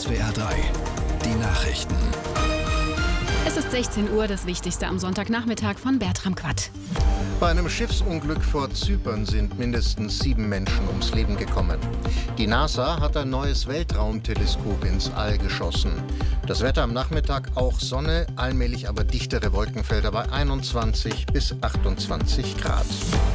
SWR 3, die Nachrichten. Es ist 16 Uhr, das Wichtigste am Sonntagnachmittag von Bertram Quatt. Bei einem Schiffsunglück vor Zypern sind mindestens 7 Menschen ums Leben gekommen. Die NASA hat ein neues Weltraumteleskop ins All geschossen. Das Wetter am Nachmittag auch Sonne, allmählich aber dichtere Wolkenfelder bei 21 bis 28 Grad.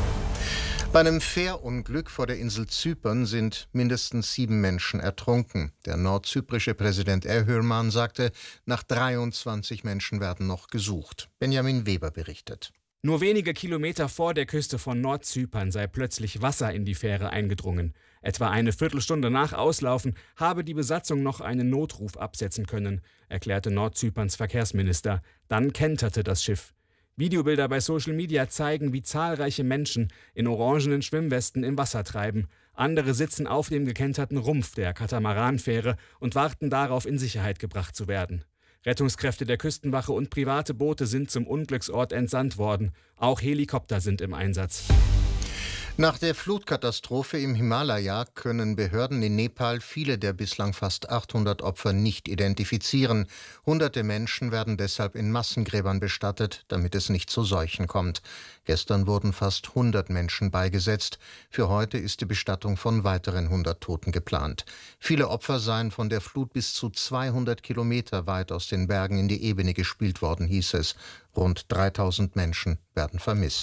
Bei einem Fährunglück vor der Insel Zypern sind mindestens 7 Menschen ertrunken. Der nordzyprische Präsident Erhürman sagte, nach 23 Menschen werden noch gesucht. Benjamin Weber berichtet. Nur wenige Kilometer vor der Küste von Nordzypern sei plötzlich Wasser in die Fähre eingedrungen. Etwa eine Viertelstunde nach Auslaufen habe die Besatzung noch einen Notruf absetzen können, erklärte Nordzyperns Verkehrsminister. Dann kenterte das Schiff. Videobilder bei Social Media zeigen, wie zahlreiche Menschen in orangenen Schwimmwesten im Wasser treiben. Andere sitzen auf dem gekenterten Rumpf der Katamaranfähre und warten darauf, in Sicherheit gebracht zu werden. Rettungskräfte der Küstenwache und private Boote sind zum Unglücksort entsandt worden. Auch Helikopter sind im Einsatz. Nach der Flutkatastrophe im Himalaya können Behörden in Nepal viele der bislang fast 800 Opfer nicht identifizieren. Hunderte Menschen werden deshalb in Massengräbern bestattet, damit es nicht zu Seuchen kommt. Gestern wurden fast 100 Menschen beigesetzt. Für heute ist die Bestattung von weiteren 100 Toten geplant. Viele Opfer seien von der Flut bis zu 200 Kilometer weit aus den Bergen in die Ebene gespült worden, hieß es. Rund 3000 Menschen werden vermisst.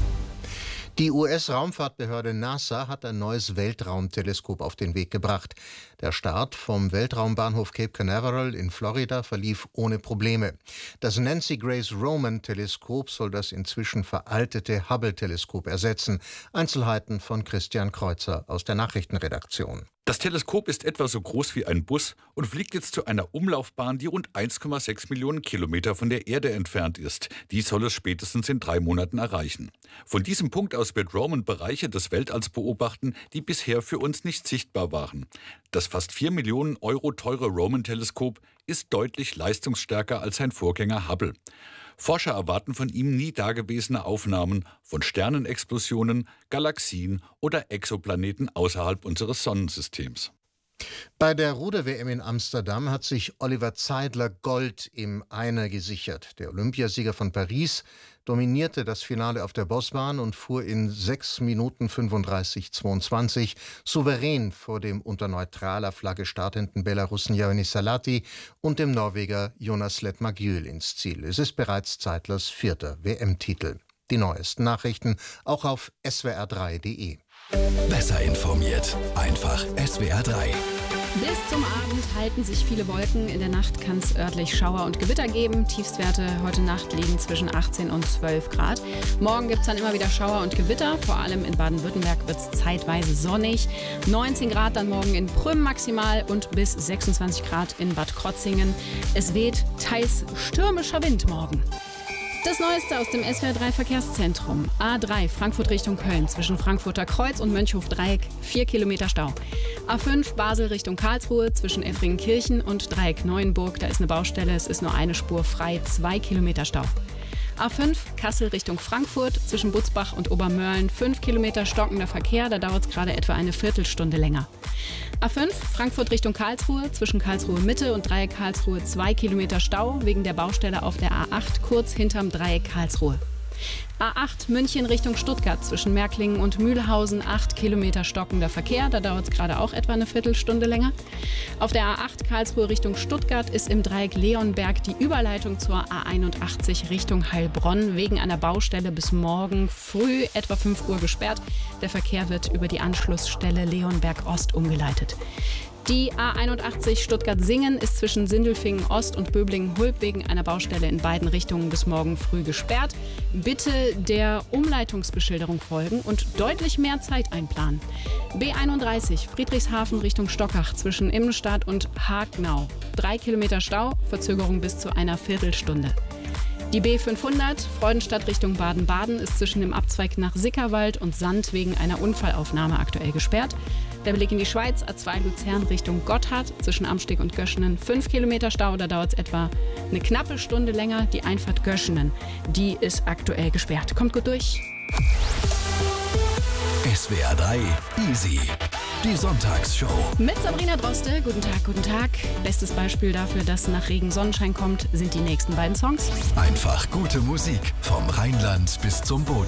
Die US-Raumfahrtbehörde NASA hat ein neues Weltraumteleskop auf den Weg gebracht. Der Start vom Weltraumbahnhof Cape Canaveral in Florida verlief ohne Probleme. Das Nancy Grace Roman-Teleskop soll das inzwischen veraltete Hubble-Teleskop ersetzen. Einzelheiten von Christian Kreuzer aus der Nachrichtenredaktion. Das Teleskop ist etwa so groß wie ein Bus und fliegt jetzt zu einer Umlaufbahn, die rund 1,6 Millionen Kilometer von der Erde entfernt ist. Die soll es spätestens in 3 Monaten erreichen. Von diesem Punkt aus wird Roman Bereiche des Weltalls beobachten, die bisher für uns nicht sichtbar waren. Das fast 4 Millionen Euro teure Roman-Teleskop ist deutlich leistungsstärker als sein Vorgänger Hubble. Forscher erwarten von ihm nie dagewesene Aufnahmen von Sternenexplosionen, Galaxien oder Exoplaneten außerhalb unseres Sonnensystems. Bei der Ruder-WM in Amsterdam hat sich Oliver Zeidler Gold im Einer gesichert. Der Olympiasieger von Paris dominierte das Finale auf der Bossbahn und fuhr in 6 Minuten 35,22 souverän vor dem unter neutraler Flagge startenden Belarussen Janis Salati und dem Norweger Jonas Letmagyül ins Ziel. Es ist bereits Zeidlers 4. WM-Titel. Die neuesten Nachrichten auch auf swr3.de. Besser informiert, einfach SWR 3. Bis zum Abend halten sich viele Wolken. In der Nacht kann es örtlich Schauer und Gewitter geben. Tiefstwerte heute Nacht liegen zwischen 18 und 12 Grad. Morgen gibt es dann immer wieder Schauer und Gewitter. Vor allem in Baden-Württemberg wird es zeitweise sonnig. 19 Grad dann morgen in Prüm maximal und bis 26 Grad in Bad Krotzingen. Es weht teils stürmischer Wind morgen. Das Neueste aus dem SWR3 Verkehrszentrum. A3 Frankfurt Richtung Köln zwischen Frankfurter Kreuz und Mönchhof-Dreieck 4 Kilometer Stau. A5 Basel Richtung Karlsruhe zwischen Effringenkirchen und Dreieck Neuenburg. Da ist eine Baustelle, es ist nur eine Spur frei, 2 Kilometer Stau. A5 Kassel Richtung Frankfurt zwischen Butzbach und Obermörlen 5 Kilometer stockender Verkehr, da dauert es gerade etwa eine Viertelstunde länger. A5 Frankfurt Richtung Karlsruhe zwischen Karlsruhe Mitte und Dreieck Karlsruhe 2 Kilometer Stau wegen der Baustelle auf der A8 kurz hinterm Dreieck Karlsruhe. A8 München Richtung Stuttgart zwischen Märklingen und Mühlhausen 8 Kilometer stockender Verkehr, da dauert es gerade auch etwa eine Viertelstunde länger. Auf der A8 Karlsruhe Richtung Stuttgart ist im Dreieck Leonberg die Überleitung zur A81 Richtung Heilbronn wegen einer Baustelle bis morgen früh etwa 5 Uhr gesperrt. Der Verkehr wird über die Anschlussstelle Leonberg Ost umgeleitet. Die A81 Stuttgart-Singen ist zwischen Sindelfingen Ost und Böblingen-Hulb wegen einer Baustelle in beiden Richtungen bis morgen früh gesperrt. Bitte der Umleitungsbeschilderung folgen und deutlich mehr Zeit einplanen. B31 Friedrichshafen Richtung Stockach zwischen Immenstadt und Hagnau. 3 Kilometer Stau, Verzögerung bis zu einer Viertelstunde. Die B500 Freudenstadt Richtung Baden-Baden ist zwischen dem Abzweig nach Sickerwald und Sand wegen einer Unfallaufnahme aktuell gesperrt. Der Blick in die Schweiz, A2 Luzern Richtung Gotthard zwischen Amsteg und Göschenen 5 Kilometer Stau, da dauert es etwa eine knappe Stunde länger. Die Einfahrt Göschenen, die ist aktuell gesperrt. Kommt gut durch. SWR 3 Easy. Die Sonntagsshow. Mit Sabrina Droste. Guten Tag, guten Tag. Bestes Beispiel dafür, dass nach Regen Sonnenschein kommt, sind die nächsten beiden Songs. Einfach gute Musik. Vom Rheinland bis zum Boden.